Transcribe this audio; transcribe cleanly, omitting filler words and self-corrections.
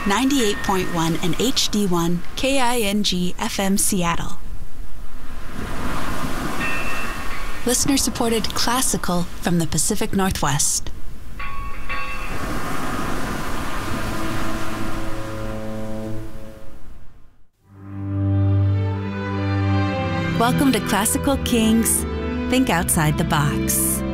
98.1 and HD1 KING FM Seattle. Listener-supported classical from the Pacific Northwest. Welcome to Classical Kings Think Outside the Box.